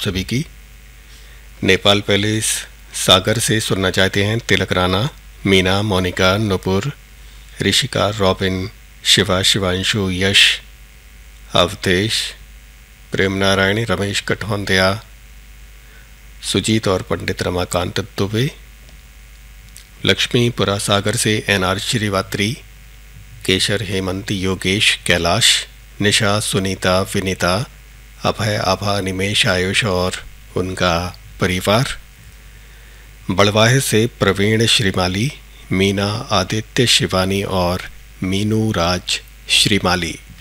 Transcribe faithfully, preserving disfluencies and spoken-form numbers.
सभी की। नेपाल पैलेस सागर से सुनना चाहते हैं तिलक राणा, मीना, मोनिका, नुपुर, ऋषिका, रॉबिन, शिवा, शिवांशु, यश, अवधेश, प्रेम नारायण, रमेश कठौंदिया, सुजीत और पंडित रमाकांत दुबे। लक्ष्मीपुरा सागर से एन आर श्रीवात्री, केशर, हेमंत, योगेश, कैलाश, निशा, सुनीता, विनीता, अभय, आभा, निमेश, आयुष और उनका परिवार। बड़वाहे से प्रवीण श्रीमाली, मीना, आदित्य, शिवानी और मीनू राज श्रीमाली।